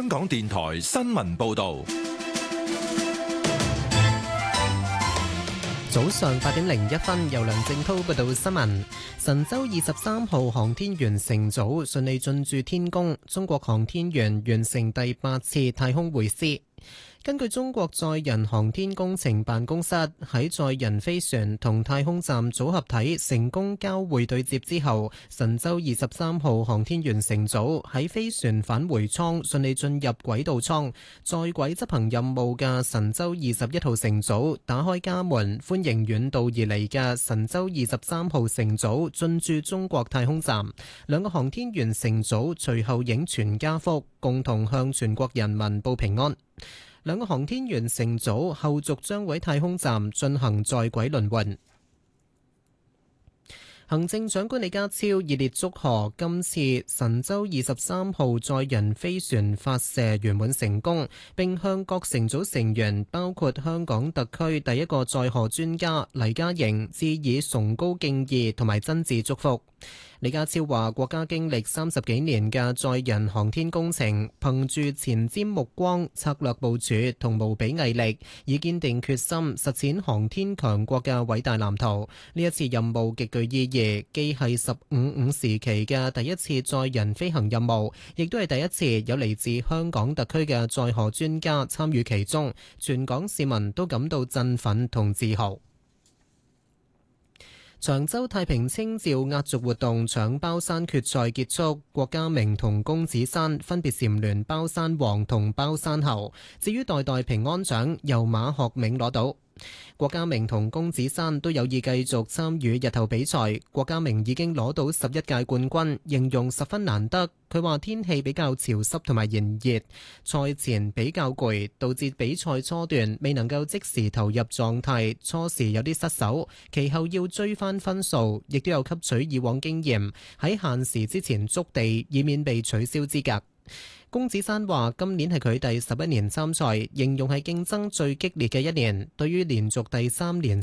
港電台新聞報道。 早上8:01，由梁正濤報道新聞。神舟23號航天員乘組順利進駐天宮，中國航天員完成第8次太空會師。根據中國載人航天工程辦公室喺載人飛船同太空站組合體成功交會對接之後，神舟23號航天員乘組喺飛船返回艙順利進入軌道艙，在軌執行任務嘅神舟21號乘組打開家門，歡迎遠道而嚟嘅神舟23號乘組進駐中國太空站。兩個航天員乘組隨後影全家福，共同向全國人民報平安。兩個航天員乘組後續將喺太空站進行在軌輪換。行政長官李家超熱烈祝賀今次神舟23號載人飛船發射圓滿成功，並向各乘組成員，包括香港特區第一個載荷專家黎嘉瑩致以崇高敬意同埋真摯祝福。李家超話：國家經歷30幾年嘅載人航天工程，憑住前瞻目光、策略部署同無比毅力，以堅定決心實踐航天強國嘅偉大藍圖。呢一次任務極具意義，既係15.5時期嘅第一次載人飛行任務，亦都係第一次有嚟自香港特區嘅載荷專家參與其中，全港市民都感到振奮同自豪。長洲太平清醮壓軸活動搶包山決賽結束，郭家明同公子山分別蟬聯包山王同包山后。至於代代平安獎由馬學銘攞到。郭家明同公子山都有意繼續參與日後比賽。郭家明已經攞到11屆冠軍，形容十分難得。佢話天氣比較潮濕同埋炎熱，賽前比較攰，導致比賽初段未能夠即時投入狀態，初時有啲失手，其後要追翻分數，亦都有吸取以往經驗，喺限時之前築地，以免被取消資格。公子山話：今年係佢第11年參賽，形容係競爭最激烈嘅一年。對於連續第3年